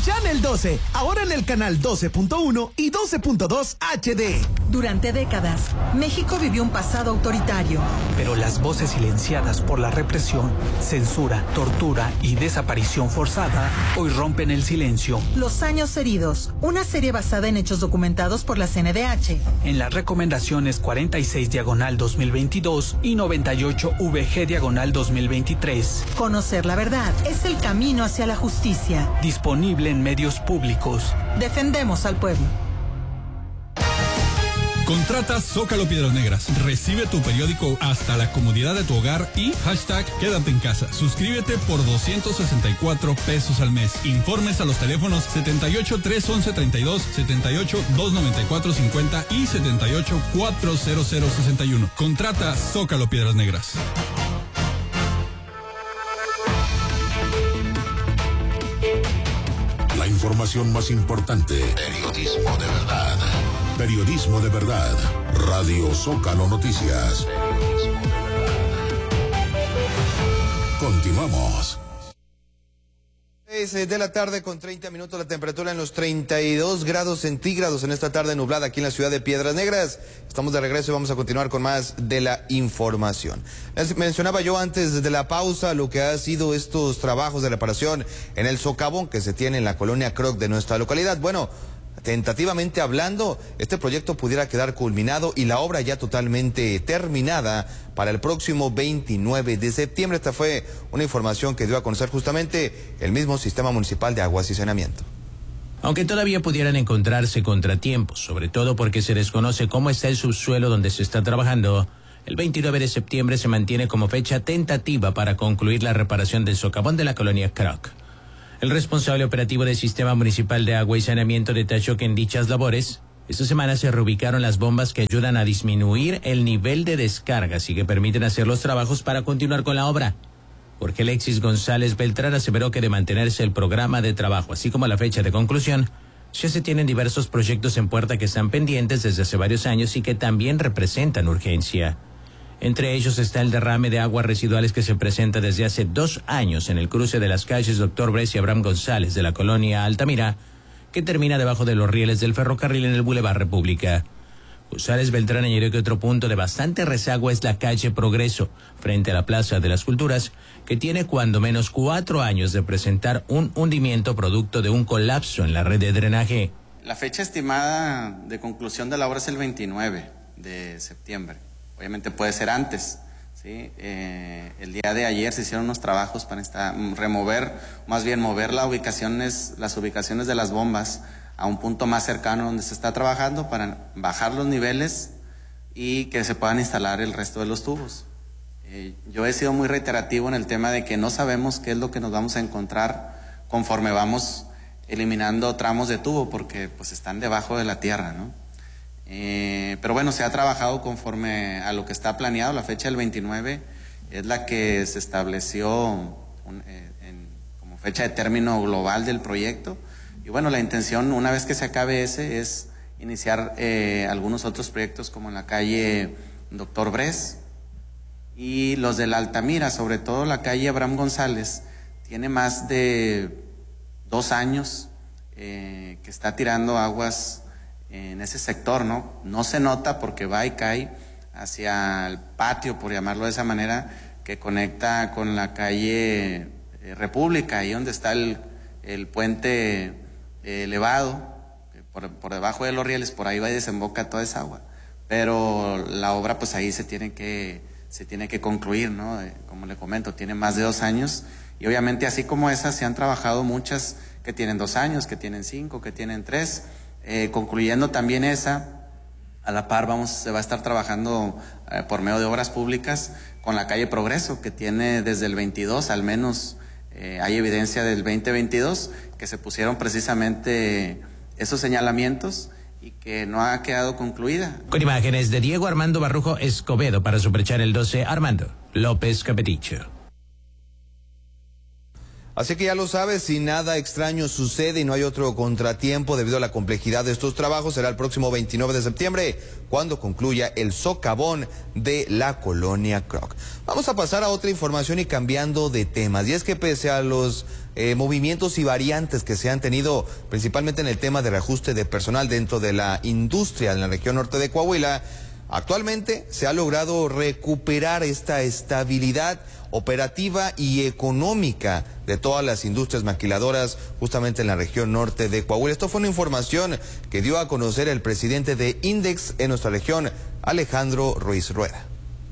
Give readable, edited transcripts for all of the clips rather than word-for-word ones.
ya en el 12, ahora en el canal 12.1 y 12.2 HD. Durante décadas, México vivió un pasado autoritario. Pero las voces silenciadas por la represión, censura, tortura y desaparición forzada hoy rompen el silencio. Los años heridos, una serie basada en hechos documentados por la CNDH. En las recomendaciones 46/2022 y 98/VG/2023. Conocer la verdad es el camino hacia la justicia. Disponible en medios públicos. Defendemos al pueblo. Contrata Zócalo Piedras Negras. Recibe tu periódico hasta la comodidad de tu hogar y hashtag quédate en casa. Suscríbete por 264 pesos al mes. Informes a los teléfonos 78 311 32, 78 294 50 y 78 400 61. Contrata Zócalo Piedras Negras. La información más importante. Periodismo de verdad. Periodismo de verdad. Radio Zócalo Noticias. Periodismo de verdad. Continuamos. 6 de la tarde con 30 minutos, la temperatura en los 32 grados centígrados en esta tarde nublada aquí en la ciudad de Piedras Negras. Estamos de regreso y vamos a continuar con más de la información. Les mencionaba yo antes de la pausa lo que ha sido estos trabajos de reparación en el socavón que se tiene en la colonia Croc de nuestra localidad. Bueno, tentativamente hablando, este proyecto pudiera quedar culminado y la obra ya totalmente terminada para el próximo 29 de septiembre. Esta fue una información que dio a conocer justamente el mismo Sistema Municipal de Aguas y Saneamiento. Aunque todavía pudieran encontrarse contratiempos, sobre todo porque se desconoce cómo está el subsuelo donde se está trabajando, el 29 de septiembre se mantiene como fecha tentativa para concluir la reparación del socavón de la colonia Croc. El responsable operativo del Sistema Municipal de Agua y Saneamiento detalló que en dichas labores, esta semana se reubicaron las bombas que ayudan a disminuir el nivel de descargas y que permiten hacer los trabajos para continuar con la obra. Jorge Alexis González Beltrán aseveró que de mantenerse el programa de trabajo, así como la fecha de conclusión, ya se tienen diversos proyectos en puerta que están pendientes desde hace varios años y que también representan urgencia. Entre ellos está el derrame de aguas residuales que se presenta desde hace 2 años en el cruce de las calles Dr. Bres y Abraham González de la colonia Altamira, que termina debajo de los rieles del ferrocarril en el Boulevard República. González Beltrán añadió que otro punto de bastante rezago es la calle Progreso, frente a la Plaza de las Culturas, que tiene cuando menos 4 años de presentar un hundimiento producto de un colapso en la red de drenaje. La fecha estimada de conclusión de la obra es el 29 de septiembre. Obviamente puede ser antes, ¿sí? El día de ayer se hicieron unos trabajos para mover las ubicaciones de las bombas a un punto más cercano donde se está trabajando para bajar los niveles y que se puedan instalar el resto de los tubos. Yo he sido muy reiterativo en el tema de que no sabemos qué es lo que nos vamos a encontrar conforme vamos eliminando tramos de tubo porque pues están debajo de la tierra, ¿no? Pero bueno, se ha trabajado conforme a lo que está planeado. La fecha del 29 es la que se estableció como fecha de término global del proyecto. Y bueno, la intención, una vez que se acabe ese, es iniciar algunos otros proyectos como en la calle Dr. Bres y los de la Altamira, sobre todo la calle Abraham González, tiene más de 2 años que está tirando aguas en ese sector, ¿no? No se nota porque va y cae hacia el patio, por llamarlo de esa manera, que conecta con la calle República, ahí donde está el puente elevado, por debajo de los rieles, por ahí va y desemboca toda esa agua. Pero la obra, pues ahí se tiene que concluir, ¿no? Como le comento, tiene más de 2 años, y obviamente así como esas se han trabajado muchas que tienen 2 años, que tienen 5, que tienen 3. Concluyendo también esa, a la par se va a estar trabajando por medio de obras públicas con la calle Progreso, que tiene desde el 22, al menos hay evidencia del 2022, que se pusieron precisamente esos señalamientos y que no ha quedado concluida. Con imágenes de Diego Armando Barrujo Escobedo para Superchannel el 12, Armando López Capeticho. Así que ya lo sabes, si nada extraño sucede y no hay otro contratiempo debido a la complejidad de estos trabajos, será el próximo 29 de septiembre cuando concluya el socavón de la colonia Kroc. Vamos a pasar a otra información y cambiando de temas. Y es que pese a los movimientos y variantes que se han tenido principalmente en el tema de reajuste de personal dentro de la industria en la región norte de Coahuila, actualmente se ha logrado recuperar esta estabilidad operativa y económica de todas las industrias maquiladoras justamente en la región norte de Coahuila. Esto fue una información que dio a conocer el presidente de INDEX en nuestra región, Alejandro Ruiz Rueda.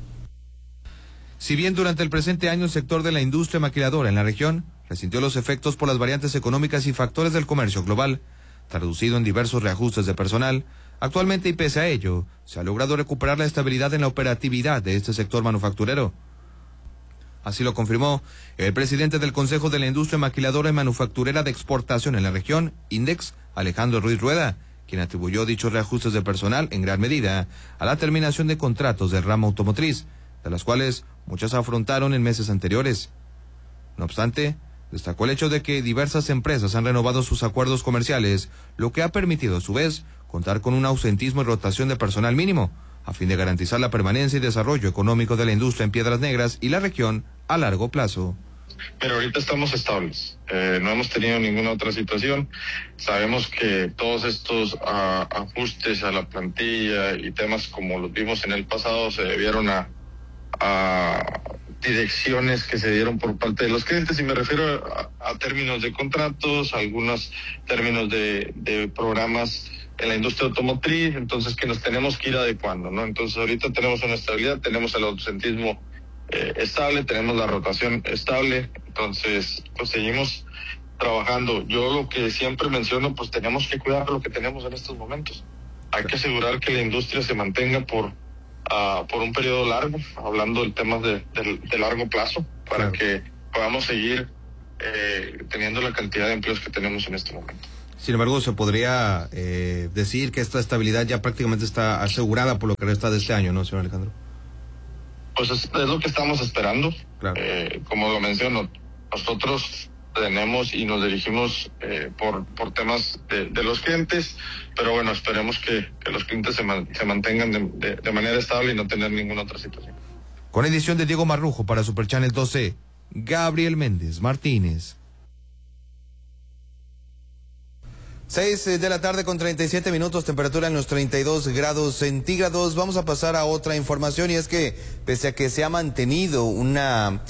Si bien durante el presente año el sector de la industria maquiladora en la región resintió los efectos por las variantes económicas y factores del comercio global, traducido en diversos reajustes de personal, actualmente y pese a ello, se ha logrado recuperar la estabilidad en la operatividad de este sector manufacturero. Así lo confirmó el presidente del Consejo de la Industria Maquiladora y Manufacturera de Exportación en la región, INDEX, Alejandro Ruiz Rueda, quien atribuyó dichos reajustes de personal en gran medida a la terminación de contratos del ramo automotriz, de las cuales muchas afrontaron en meses anteriores. No obstante, destacó el hecho de que diversas empresas han renovado sus acuerdos comerciales, lo que ha permitido a su vez contar con un ausentismo y rotación de personal mínimo, a fin de garantizar la permanencia y desarrollo económico de la industria en Piedras Negras y la región a largo plazo. Pero ahorita estamos estables, no hemos tenido ninguna otra situación. Sabemos que todos estos ajustes a la plantilla y temas como los vimos en el pasado se debieron a direcciones que se dieron por parte de los clientes, y me refiero a términos de contratos, algunos términos de programas en la industria automotriz, entonces que nos tenemos que ir adecuando, ¿no? Entonces ahorita tenemos una estabilidad, tenemos el ausentismo estable, tenemos la rotación estable, entonces pues seguimos trabajando. Yo lo que siempre menciono, pues tenemos que cuidar lo que tenemos en estos momentos. Hay que asegurar que la industria se mantenga por un periodo largo, hablando del tema de largo plazo, para que podamos seguir teniendo la cantidad de empleos que tenemos en este momento. Sin embargo, se podría decir que esta estabilidad ya prácticamente está asegurada por lo que resta de este año, ¿no, señor Alejandro? Pues es lo que estamos esperando. Claro. Como lo menciono, nosotros tenemos y nos dirigimos por temas de los clientes, pero bueno, esperemos que los clientes se mantengan de manera estable y no tener ninguna otra situación. Con edición de Diego Marrujo para Super Channel 12, Gabriel Méndez Martínez. 6 de la tarde con 37 minutos, temperatura en los 32 grados centígrados. Vamos a pasar a otra información, y es que pese a que se ha mantenido una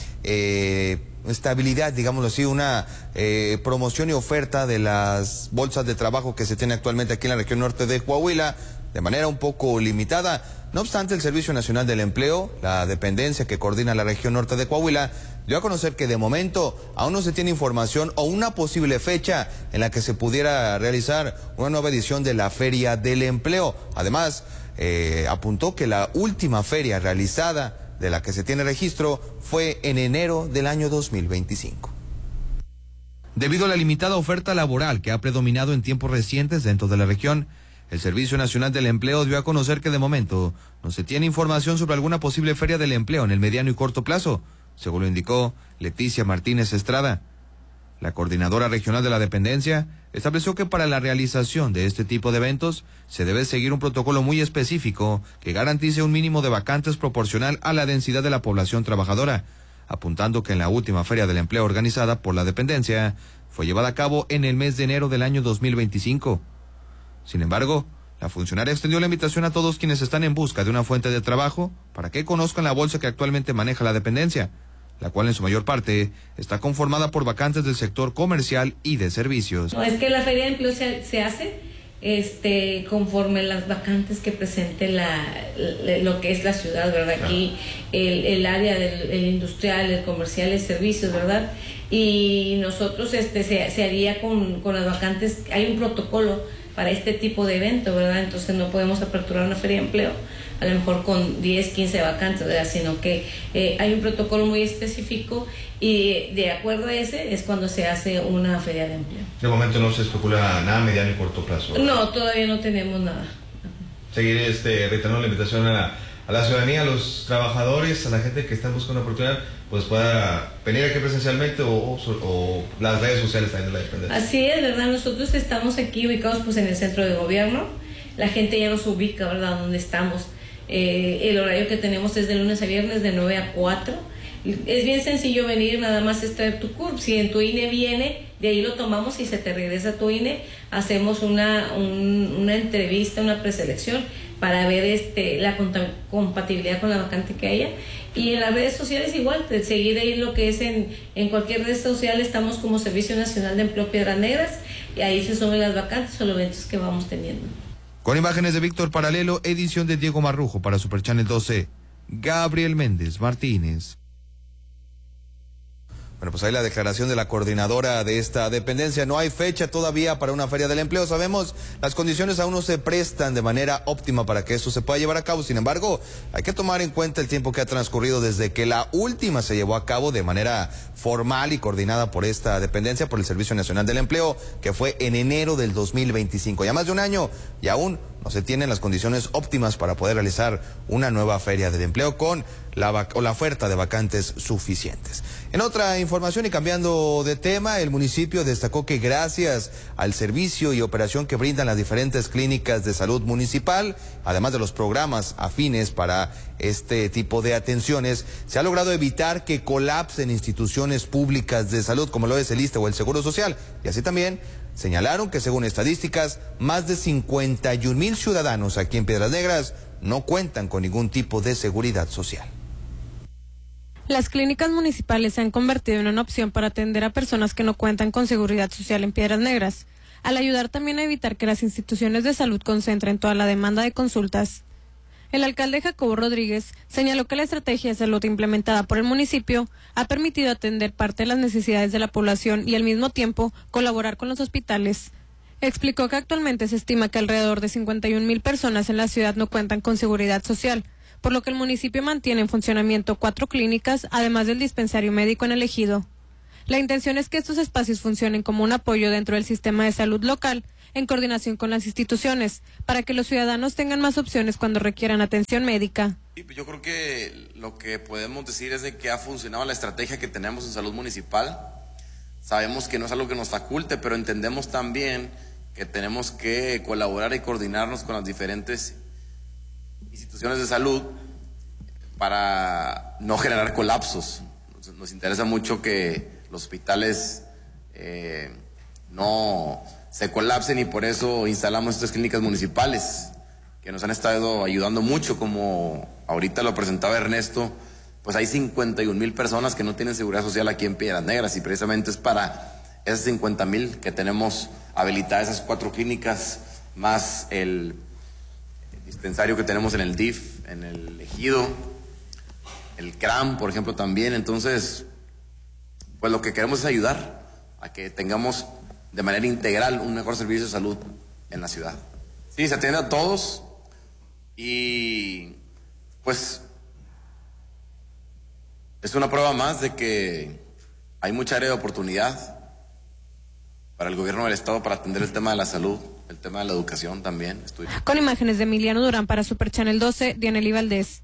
estabilidad, digámoslo así, una promoción y oferta de las bolsas de trabajo que se tiene actualmente aquí en la región norte de Coahuila, de manera un poco limitada. No obstante, el Servicio Nacional del Empleo, la dependencia que coordina la región norte de Coahuila, dio a conocer que de momento aún no se tiene información o una posible fecha en la que se pudiera realizar una nueva edición de la Feria del Empleo. Además, apuntó que la última feria realizada de la que se tiene registro fue en enero del año 2025. Debido a la limitada oferta laboral que ha predominado en tiempos recientes dentro de la región, el Servicio Nacional del Empleo dio a conocer que de momento no se tiene información sobre alguna posible feria del empleo en el mediano y corto plazo, según lo indicó Leticia Martínez Estrada. La coordinadora regional de la dependencia estableció que para la realización de este tipo de eventos se debe seguir un protocolo muy específico que garantice un mínimo de vacantes proporcional a la densidad de la población trabajadora, apuntando que en la última feria del empleo organizada por la dependencia fue llevada a cabo en el mes de enero del año 2025. Sin embargo, la funcionaria extendió la invitación a todos quienes están en busca de una fuente de trabajo para que conozcan la bolsa que actualmente maneja la dependencia, la cual en su mayor parte está conformada por vacantes del sector comercial y de servicios. No, es que la feria de empleo se hace conforme las vacantes que presente lo que es la ciudad, ¿verdad? Aquí el área del industrial, el comercial, el servicios, ¿verdad? Y nosotros se haría con las vacantes. Hay un protocolo para este tipo de evento, ¿verdad? Entonces no podemos aperturar una feria de empleo a lo mejor con 10, 15 vacantes, ¿verdad? Sino que hay un protocolo muy específico, y de acuerdo a ese es cuando se hace una feria de empleo. De momento no se especula nada a mediano y corto plazo, ¿verdad? No, todavía no tenemos nada. Seguir reiterando la invitación a a la ciudadanía, a los trabajadores, a la gente que está buscando una oportunidad, pues pueda venir aquí presencialmente o las redes sociales también de la dependencia. Así es, ¿verdad? Nosotros estamos aquí ubicados pues en el centro de gobierno. La gente ya nos ubica, ¿verdad?, donde estamos. El horario que tenemos es de lunes a viernes de 9 a 4. Es bien sencillo venir, nada más es traer tu CURP. Si en tu INE viene, de ahí lo tomamos y se te regresa tu INE. Hacemos una entrevista, una preselección para ver la compatibilidad con la vacante que haya. Y en las redes sociales igual, seguir ahí lo que es en cualquier red social. Estamos como Servicio Nacional de Empleo Piedras Negras y ahí se suben las vacantes o los eventos que vamos teniendo. Con imágenes de Víctor Paralelo, edición de Diego Marrujo para Super Channel 12, Gabriel Méndez Martínez. Bueno, pues ahí la declaración de la coordinadora de esta dependencia. No hay fecha todavía para una feria del empleo. Sabemos, las condiciones aún no se prestan de manera óptima para que esto se pueda llevar a cabo. Sin embargo, hay que tomar en cuenta el tiempo que ha transcurrido desde que la última se llevó a cabo de manera formal y coordinada por esta dependencia, por el Servicio Nacional del Empleo, que fue en enero del 2025. Ya más de un año y aún no se tienen las condiciones óptimas para poder realizar una nueva feria del empleo con la oferta de vacantes suficientes. En otra información y cambiando de tema, el municipio destacó que gracias al servicio y operación que brindan las diferentes clínicas de salud municipal, además de los programas afines para este tipo de atenciones, se ha logrado evitar que colapsen instituciones públicas de salud como lo es el ISSSTE o el Seguro Social. Y así también señalaron que según estadísticas, más de 51,000 ciudadanos aquí en Piedras Negras no cuentan con ningún tipo de seguridad social. Las clínicas municipales se han convertido en una opción para atender a personas que no cuentan con seguridad social en Piedras Negras, al ayudar también a evitar que las instituciones de salud concentren toda la demanda de consultas. El alcalde Jacobo Rodríguez señaló que la estrategia de salud implementada por el municipio ha permitido atender parte de las necesidades de la población y al mismo tiempo colaborar con los hospitales. Explicó que actualmente se estima que alrededor de 51,000 personas en la ciudad no cuentan con seguridad social, por lo que el municipio mantiene en funcionamiento 4 clínicas, además del dispensario médico en el ejido. La intención es que estos espacios funcionen como un apoyo dentro del sistema de salud local, en coordinación con las instituciones, para que los ciudadanos tengan más opciones cuando requieran atención médica. Yo creo que lo que podemos decir es de que ha funcionado la estrategia que tenemos en salud municipal. Sabemos que no es algo que nos faculte, pero entendemos también que tenemos que colaborar y coordinarnos con las diferentes instituciones de salud para no generar colapsos. Nos interesa mucho que los hospitales no se colapsen y por eso instalamos estas clínicas municipales que nos han estado ayudando mucho, como ahorita lo presentaba Ernesto. Pues hay 51,000 personas que no tienen seguridad social aquí en Piedras Negras y precisamente es para esas 50,000 que tenemos habilitadas esas 4 clínicas, más el dispensario que tenemos en el DIF, en el ejido, el CRAM, por ejemplo, también. Entonces, pues lo que queremos es ayudar a que tengamos de manera integral un mejor servicio de salud en la ciudad. Sí, se atiende a todos y pues es una prueba más de que hay mucha área de oportunidad para el gobierno del estado para atender el tema de la salud, el tema de la educación también. Con imágenes de Emiliano Durán para Super Channel 12, Dianely Valdés.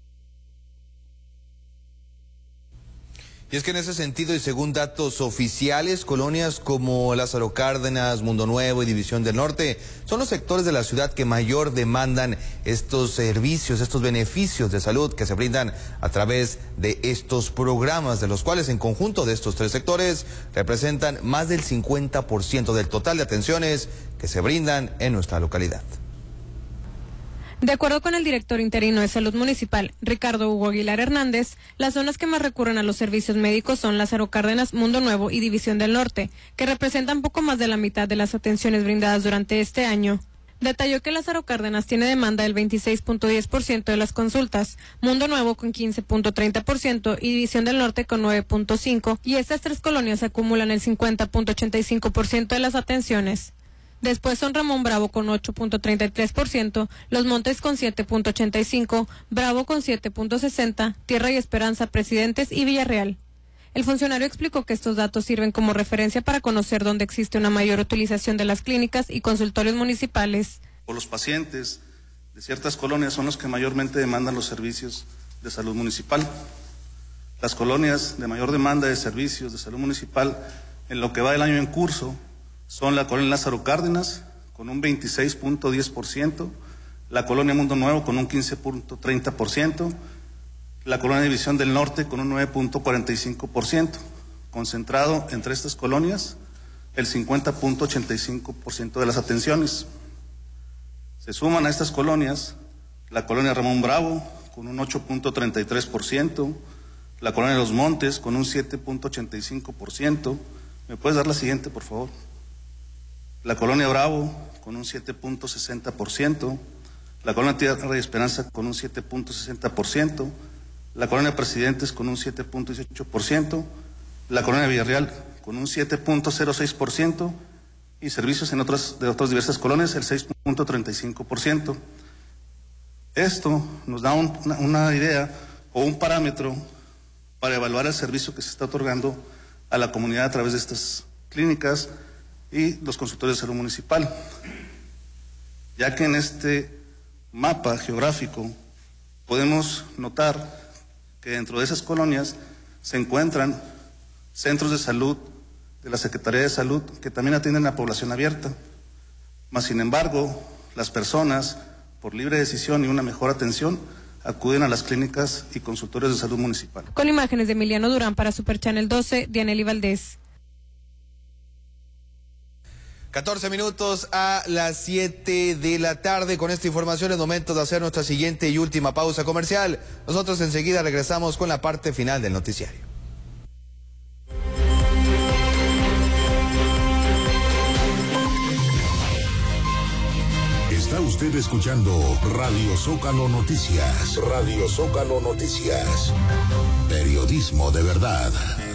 Y es que en ese sentido y según datos oficiales, colonias como Lázaro Cárdenas, Mundo Nuevo y División del Norte son los sectores de la ciudad que mayor demandan estos servicios, estos beneficios de salud que se brindan a través de estos programas, de los cuales en conjunto de estos 3 sectores representan más del 50% del total de atenciones que se brindan en nuestra localidad. De acuerdo con el director interino de Salud Municipal, Ricardo Hugo Aguilar Hernández, las zonas que más recurren a los servicios médicos son Lázaro Cárdenas, Mundo Nuevo y División del Norte, que representan poco más de la mitad de las atenciones brindadas durante este año. Detalló que Lázaro Cárdenas tiene demanda del 26.10% de las consultas, Mundo Nuevo con 15.30% y División del Norte con 9.5%, y estas 3 colonias acumulan el 50.85% de las atenciones. Después son Ramón Bravo con 8.33%, Los Montes con 7.85%, Bravo con 7.60%, Tierra y Esperanza, Presidentes y Villarreal. El funcionario explicó que estos datos sirven como referencia para conocer dónde existe una mayor utilización de las clínicas y consultorios municipales. Por los pacientes de ciertas colonias son los que mayormente demandan los servicios de salud municipal. Las colonias de mayor demanda de servicios de salud municipal en lo que va del año en curso son la colonia Lázaro Cárdenas con un 26.10%, la colonia Mundo Nuevo con un 15.30%, la colonia División del Norte con un 9.45%, concentrado entre estas colonias el 50.85% de las atenciones. Se suman a estas colonias la colonia Ramón Bravo con un 8.33%, la colonia Los Montes con un 7.85%. ¿Me puedes dar la siguiente, por favor? La colonia Bravo con un 7.60%, la colonia Tierra y Esperanza con un 7.60%, la colonia Presidentes con un 7.18%, la colonia Villarreal con un 7.06% y servicios de otras diversas colonias el 6.35%. Esto nos da una idea o un parámetro para evaluar el servicio que se está otorgando a la comunidad a través de estas clínicas y los consultorios de salud municipal, ya que en este mapa geográfico podemos notar que dentro de esas colonias se encuentran centros de salud de la Secretaría de Salud que también atienden a población abierta, mas sin embargo las personas por libre decisión y una mejor atención acuden a las clínicas y consultorios de salud municipal. Con imágenes de Emiliano Durán para Super Channel 12, Dianely Valdés. 14 minutos a las 7 de la tarde. Con esta información es momento de hacer nuestra siguiente y última pausa comercial. Nosotros enseguida regresamos con la parte final del noticiario. Está usted escuchando Radio Zócalo Noticias. Radio Zócalo Noticias. Periodismo de verdad.